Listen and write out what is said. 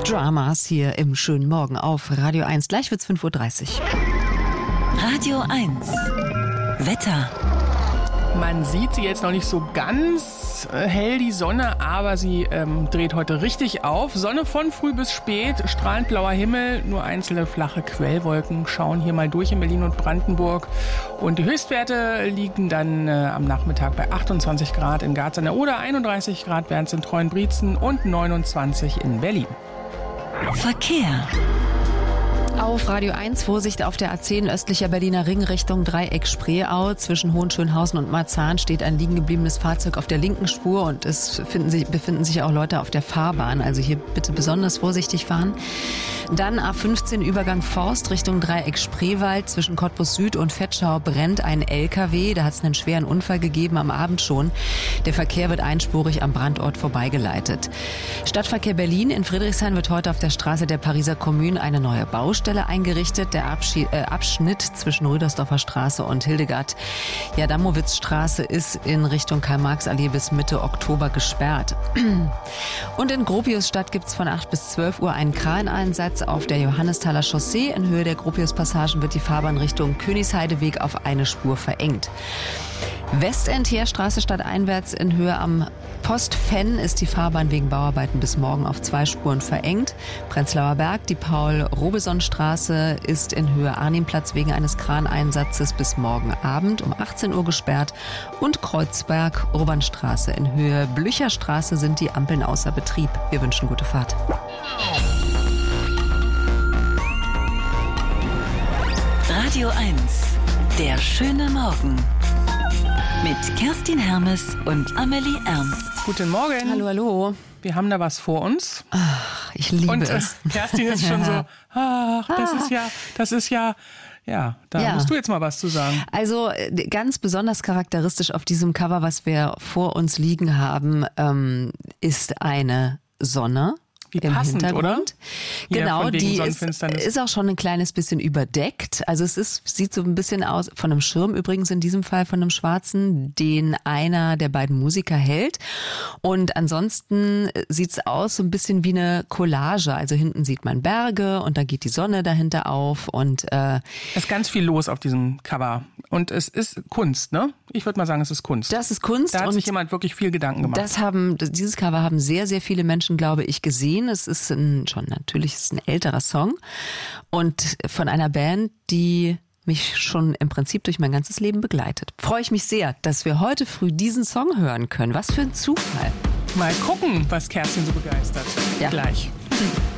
Dramas hier im schönen Morgen auf Radio 1. Gleich wird's 5:30 Uhr. Radio 1. Wetter. Man sieht sie jetzt noch nicht so ganz hell, die Sonne, aber sie dreht heute richtig auf. Sonne von früh bis spät, strahlend blauer Himmel, nur einzelne flache Quellwolken schauen hier mal durch in Berlin und Brandenburg. Und die Höchstwerte liegen dann am Nachmittag bei 28 Grad in Garz an der Oder, 31 Grad wären es in Treuenbrietzen und 29 in Berlin. Verkehr. Auf Radio 1 Vorsicht auf der A10 östlicher Berliner Ring Richtung Dreieck Spreeau. Zwischen Hohenschönhausen und Marzahn steht ein liegen gebliebenes Fahrzeug auf der linken Spur und es befinden sich auch Leute auf der Fahrbahn. Also hier bitte besonders vorsichtig fahren. Dann A15 Übergang Forst Richtung Dreieck Spreewald. Zwischen Cottbus Süd und Vetschau brennt ein LKW. Da hat es einen schweren Unfall gegeben am Abend schon. Der Verkehr wird einspurig am Brandort vorbeigeleitet. Stadtverkehr Berlin. In Friedrichshain wird heute auf der Straße der Pariser Kommune eine neue Baustelle eingerichtet. Der Abschnitt zwischen Rüdersdorfer Straße und Hildegard-Jadamowitzstraße ist in Richtung Karl-Marx-Allee bis Mitte Oktober gesperrt. Und in Gropiusstadt gibt es von 8 bis 12 Uhr einen Kraneinsatz auf der Johannesthaler Chaussee. In Höhe der Gropiuspassagen wird die Fahrbahn Richtung Königsheideweg auf eine Spur verengt. Westend-Heerstraße stadteinwärts in Höhe am Postfenn ist die Fahrbahn wegen Bauarbeiten bis morgen auf 2 Spuren verengt. Prenzlauer Berg, die Paul-Robeson-Straße ist in Höhe Arnimplatz wegen eines Kraneinsatzes bis morgen Abend um 18 Uhr gesperrt. Und Kreuzberg-Urbanstraße in Höhe Blücherstraße sind die Ampeln außer Betrieb. Wir wünschen gute Fahrt. Radio 1. Der schöne Morgen. Mit Kerstin Hermes und Amelie Ernst. Guten Morgen. Hallo, hallo. Wir haben da was vor uns. Ach, ich liebe es. Kerstin ist schon so, das ist ja, da musst du jetzt mal was zu sagen. Also ganz besonders charakteristisch auf diesem Cover, was wir vor uns liegen haben, ist eine Sonne. Wie Im passend, Hintergrund. oder? Genau, Ja, die ist auch schon ein kleines bisschen überdeckt. Also sieht so ein bisschen aus von einem Schirm, übrigens in diesem Fall von einem schwarzen, den einer der beiden Musiker hält. Und ansonsten sieht's aus so ein bisschen wie eine Collage. Also hinten sieht man Berge und da geht die Sonne dahinter auf. Und es ist ganz viel los auf diesem Cover. Und es ist Kunst, ne? Ich würde mal sagen, es ist Kunst. Das ist Kunst. Da hat sich jemand wirklich viel Gedanken gemacht. Dieses Cover haben sehr, sehr viele Menschen, glaube ich, gesehen. Es ist ein älterer Song und von einer Band, die mich schon im Prinzip durch mein ganzes Leben begleitet. Freue ich mich sehr, dass wir heute früh diesen Song hören können. Was für ein Zufall. Mal gucken, was Kerstin so begeistert. Ja. Gleich.